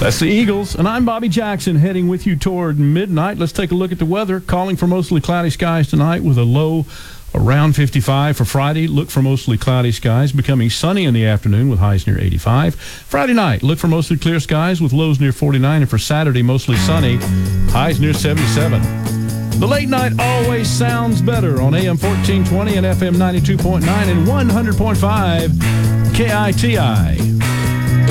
That's the Eagles, and I'm Bobby Jackson heading with you toward midnight. Let's take a look at the weather. Calling for mostly cloudy skies tonight with a low around 55. For Friday, look for mostly cloudy skies, becoming sunny in the afternoon with highs near 85. Friday night, look for mostly clear skies with lows near 49. And for Saturday, mostly sunny, highs near 77. The late night always sounds better on AM 1420 and FM 92.9 and 100.5 KITI.